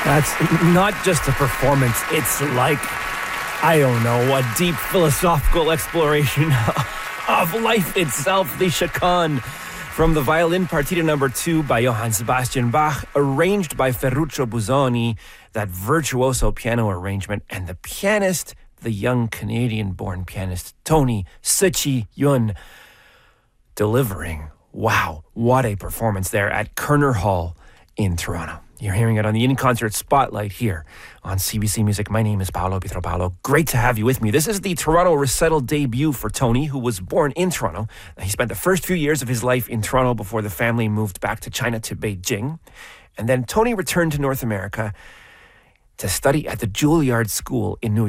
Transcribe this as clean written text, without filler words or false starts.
That's not just a performance. It's like, I don't know, a deep philosophical exploration of life itself. The Chaconne from the violin Partita No. 2 by Johann Sebastian Bach, arranged by Ferruccio Busoni, that virtuoso piano arrangement, and the pianist, the young Canadian-born pianist Tony Tzu-Chi Yun, delivering. Wow, what a performance there at Kerner Hall in Toronto. You're hearing it on the In-Concert Spotlight here on CBC Music. My name is Paolo Pietropalo. Great to have you with me. This is the Toronto recital debut for Tony, who was born in Toronto. He spent the first few years of his life in Toronto before the family moved back to China, to Beijing. And then Tony returned to North America to study at the Juilliard School in New York.